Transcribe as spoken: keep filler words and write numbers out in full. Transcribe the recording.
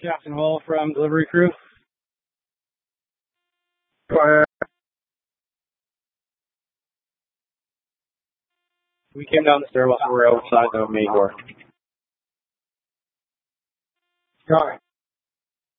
Captain Hall from delivery crew. Quiet. We came down the stairwell, so we're outside the main door. Got it.